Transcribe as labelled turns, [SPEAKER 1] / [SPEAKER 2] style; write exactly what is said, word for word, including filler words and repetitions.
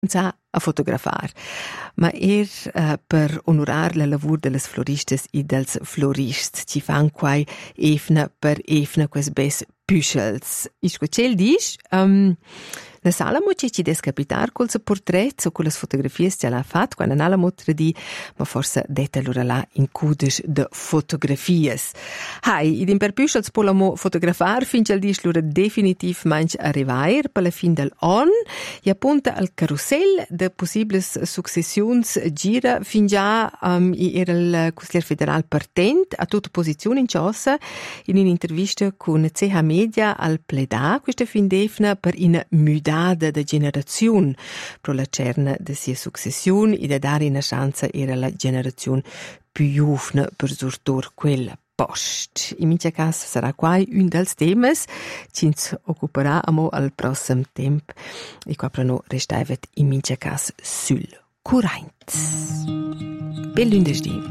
[SPEAKER 1] sa a fotografar, ma er uh, per onorar la lavur de las floristas e dels florists, ci fan quai efna per efna quels bes püschels. Isco cel disch, um, la sala mo ci ci descapitar col sa portret o con las fotografies ce l'ha fat, quando nala mo tradi, ma forse detta allora là in cudes de fotografies. Hai, id in per püschels pola mo fotografar fin al disch lura definitiv manch arrivair per la fin del on, e appunta al carousel de possibles successions gira fin già um, era il consigliere federal partent a tutta posizione in ciossa in un'intervista con C H Media al pledà questa fin defna per una mudada de generazione pro la cerna de sia succession e da dare una chance era la generazione più giovane per surtur quella post. In mince cas sarà quai un dels temas ci ens occuperà amo al prossimo temp e qua per no restaivet in mince cas sul current. Bel lunedì.